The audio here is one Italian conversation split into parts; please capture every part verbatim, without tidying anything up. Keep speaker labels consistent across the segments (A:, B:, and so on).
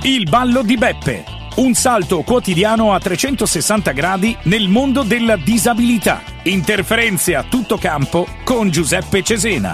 A: Il ballo di Beppe. Un salto quotidiano a trecentosessanta gradi nel mondo della disabilità. Interferenze a tutto campo con Giuseppe Cesena.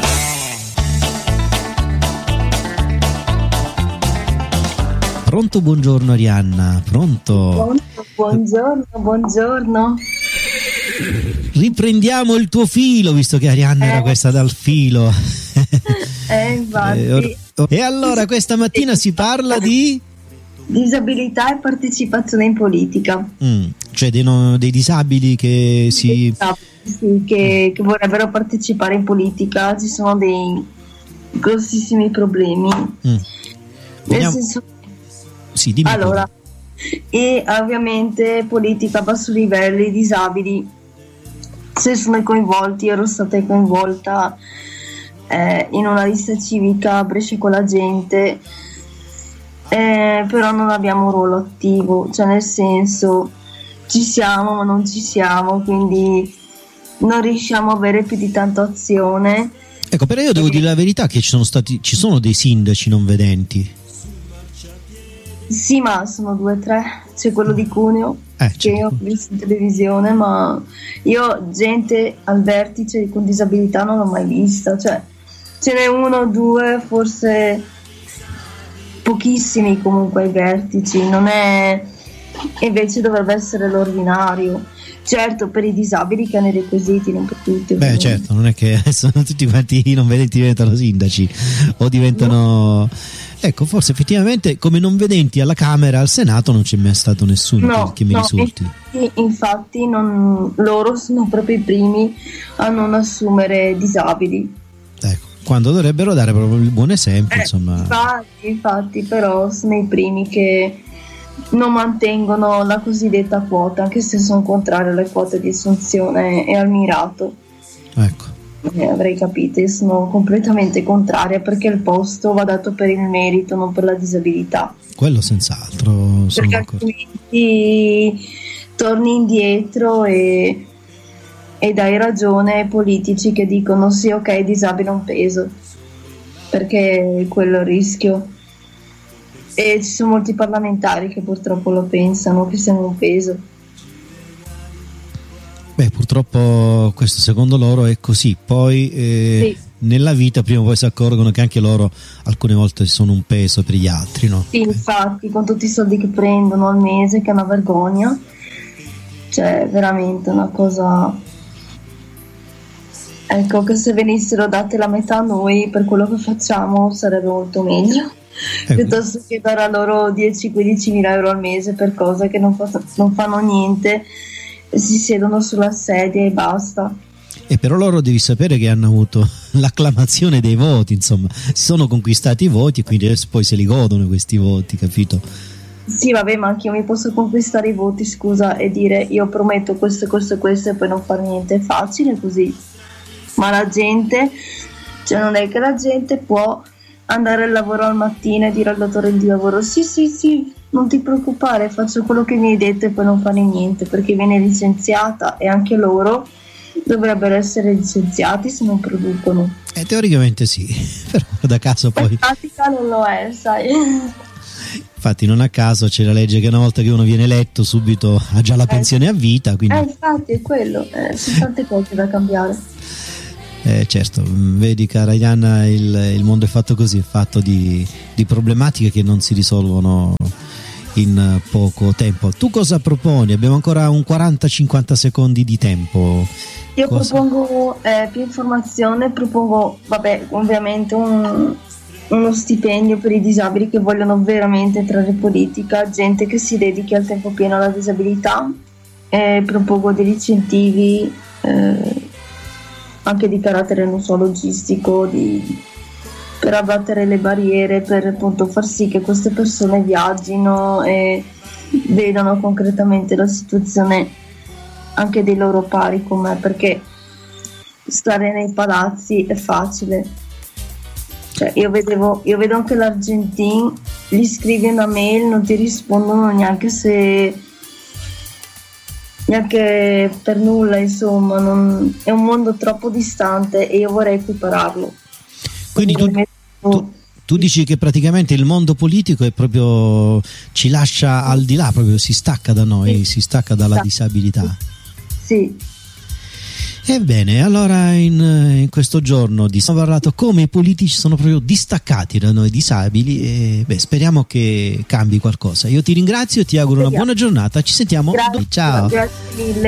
B: Pronto, buongiorno Arianna, pronto?
C: Buongiorno, buongiorno.
B: Riprendiamo il tuo filo, visto che Arianna eh. era questa dal filo.
C: Eh, infatti.
B: E allora questa mattina si parla di
C: disabilità e partecipazione in politica.
B: Mm, cioè dei, no, dei disabili che si
C: sì, che, che vorrebbero partecipare in politica. Ci sono dei grossissimi problemi. Mm. Nel senso,
B: sì, dimmi
C: allora, e ovviamente politica a basso livello, i disabili se sono coinvolti. Ero stata coinvolta eh, in una lista civica a Brescia con la gente, eh, però non abbiamo un ruolo attivo, cioè nel senso ci siamo ma non ci siamo, quindi non riusciamo a avere più di tanta azione.
B: Ecco, però io devo e... dire la verità che ci sono stati ci sono dei sindaci non vedenti.
C: Sì, ma sono due o tre. C'è quello di Cuneo,
B: eh,
C: che io ho visto in televisione, ma io gente al vertice con disabilità non l'ho mai vista. Cioè, ce n'è uno o due, forse pochissimi comunque ai vertici. Non è... Invece dovrebbe essere l'ordinario. Certo, per i disabili che hanno i requisiti, non per tutti.
B: Beh, certo, non è che sono tutti quanti i non vedenti diventano sindaci o diventano... No. Ecco, forse effettivamente come non vedenti alla Camera, al Senato non c'è mai stato nessuno
C: no,
B: che, che mi
C: no,
B: risulti.
C: Infatti, infatti non, loro sono proprio i primi a non assumere disabili.
B: Ecco, quando dovrebbero dare proprio il buon esempio,
C: eh,
B: insomma.
C: Infatti, infatti, però sono i primi che non mantengono la cosiddetta quota, anche se sono contrari alle quote di assunzione e al mirato.
B: Ecco.
C: Eh, avrei capito, io sono completamente contraria perché il posto va dato per il merito, non per la disabilità.
B: Quello senz'altro.
C: Perché altrimenti torni indietro e, e dai ragione ai politici che dicono sì, ok, disabile un peso, perché quello è il rischio. E ci sono molti parlamentari che purtroppo lo pensano, che siamo un peso.
B: Beh, purtroppo questo secondo loro è così. Poi eh, sì. Nella vita prima o poi si accorgono che anche loro alcune volte sono un peso per gli altri, no?
C: Sì, infatti, con tutti i soldi che prendono al mese, che è una vergogna. Cioè, veramente una cosa... Ecco, che se venissero date la metà a noi per quello che facciamo sarebbe molto meglio. Eh, piuttosto che dare a loro dieci quindici mila euro al mese per cose che non, fa- non fanno niente, si siedono sulla sedia e basta.
B: E però loro devi sapere che hanno avuto l'acclamazione dei voti, insomma, si sono conquistati i voti e quindi poi se li godono questi voti, capito?
C: Sì, vabbè, ma anche io mi posso conquistare i voti, scusa, e dire io prometto questo, questo e questo e poi non fare niente. È facile così. Ma la gente, cioè non è che la gente può andare al lavoro al mattino e dire al datore di lavoro sì sì sì, non ti preoccupare, faccio quello che mi hai detto e poi non fare niente, perché viene licenziata e anche loro dovrebbero essere licenziati se non producono.
B: Eh, teoricamente sì, però da caso poi...
C: In pratica non lo è, sai.
B: Infatti non a caso c'è la legge che una volta che uno viene eletto subito ha già la pensione a vita, quindi...
C: Eh, infatti è quello, eh, sono tante cose da cambiare.
B: Eh, certo, vedi cara Iana, il, il mondo è fatto così, è fatto di, di problematiche che non si risolvono in poco tempo. Tu cosa proponi? Abbiamo ancora un quaranta cinquanta secondi di tempo.
C: Io
B: cosa?
C: propongo eh, più informazione, propongo, vabbè, ovviamente un, uno stipendio per i disabili che vogliono veramente entrare in politica, gente che si dedichi al tempo pieno alla disabilità, eh, propongo degli incentivi eh, anche di carattere non so logistico, di, per abbattere le barriere, per appunto far sì che queste persone viaggino e vedano concretamente la situazione anche dei loro pari con me, perché stare nei palazzi è facile. Cioè, io vedevo, io vedo anche l'Argentin, gli scrivi una mail, non ti rispondono neanche se neanche per nulla, insomma, non, è un mondo troppo distante e io vorrei equipararlo.
B: Quindi tu, tu, Tu dici che praticamente il mondo politico è proprio ci lascia al di là, proprio si stacca da noi,
C: sì.
B: si stacca dalla
C: Sì.
B: disabilità.
C: Sì.
B: Ebbene, allora in, in questo giorno di abbiamo parlato come i politici sono proprio distaccati da noi disabili e beh, speriamo che cambi qualcosa. Io ti ringrazio, ti auguro una buona giornata, ci sentiamo.
C: Grazie,
B: Ciao.
C: grazie mille.